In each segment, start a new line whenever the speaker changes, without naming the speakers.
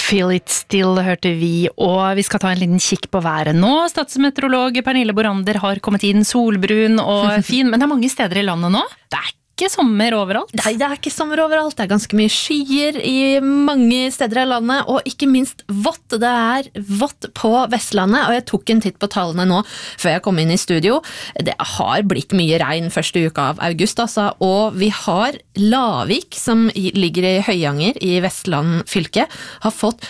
Feel it still, hørte vi, og vi skal ta en liten kikk på været nå. Statsmeteorolog Pernille Borander har kommet inn solbrun og fin, men det er mange steder i landet nå. Det er ikke sommer overalt.
Nei, det er ikke sommer overalt. Det er ganske mye skyer i mange steder av landet, og ikke minst vått. Det er vått på Vestlandet, og jeg tok en titt på tallene nå før jeg kom inn i studio. Det har blitt mye regn første uka av august, altså, og vi har Lavik, som ligger i Høyanger i Vestland fylke, har fått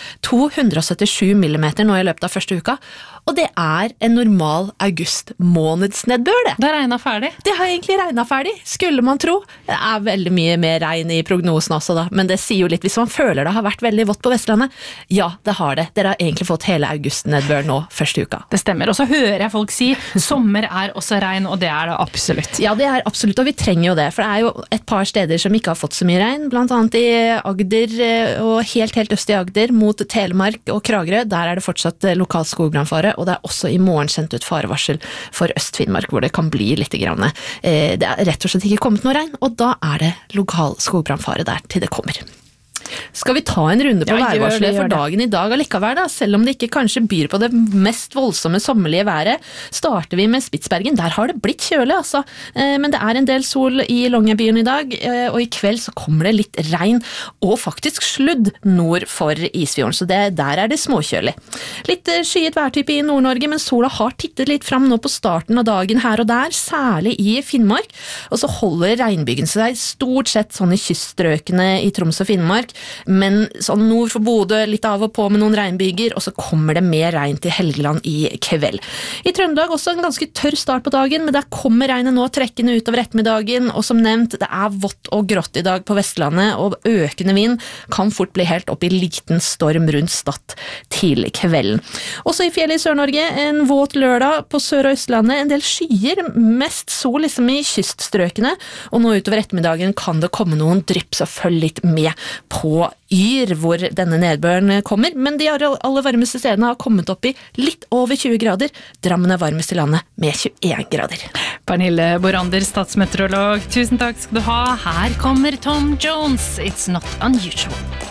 277 millimeter nå i løpet av første uka, og det er en normal august-månedsnedbør, det.
Det har regnet ferdig.
Det har egentlig regnet ferdig, skulle man tro. Det er veldig mye mer regn i prognosen også da, men det sier jo litt, hvis man føler det har vært veldig vått på Vestlandet, ja, det har det. Dere har egentlig fått hele august-nedbør nå første uka.
Det stemmer, og så hører jeg folk si, sommer er også regn, og det er det absolutt.
Ja, det er absolutt, og vi trenger jo det, for det er jo et par steder som ikke har fått så mye regn, blant annet i Agder, og helt øst i Agder, mot Telemark og Kragerø, der er det fortsatt lokal skogbrannfare, og det er også i morgen sendt ut farevarsel for Øst-Finnmark, hvor det kan bli litt grann. Det er rett og slett ikke kommet noe regn, og da er det lokal skogbrannfare der til det kommer. Skal vi ta en runde på værvarselet for dagen i dag allikevel da? Selv om det ikke kanskje byr på det mest voldsomme sommerlige været, starter vi med Spitsbergen. Der har det blitt kjølig, altså. Men det er en del sol i Longyearbyen i dag, og i kveld så kommer det litt regn, og faktisk sludd nord for Isfjorden, så der er det småkjølig. Litt skyet værtype i Nord-Norge, men sola har tittet litt frem nå på starten av dagen her og der, særlig i Finnmark, og så holder regnbygen seg stort sett sånn i kyststrøkene i Troms og Finnmark, men sånn nord for Bodø, litt av og på med noen regnbyger, og så kommer det mer regn til Helgeland i kveld. I Trøndelag også en ganske tørr start på dagen, men der kommer regnet nå trekkende utover ettermiddagen, og som nevnt, det er vått og grått i dag på Vestlandet, og økende vind kan fort bli helt opp i liten storm rundt Stad til kvelden. Også i fjellet i Sør-Norge, en våt lørdag på Sør- og Østlandet, en del skyer, mest sol liksom i kyststrøkene, og nå utover ettermiddagen kan det komme noen drypp, så følg litt med på Yr, hvor denne nedbøren kommer, men de aller varmeste stedene har kommet opp i litt over 20 grader. Drammen er varmest i landet med 21 grader.
Pernille Borander, statsmeteorolog, tusen takk skal du ha. Her kommer Tom Jones, It's Not Unusual.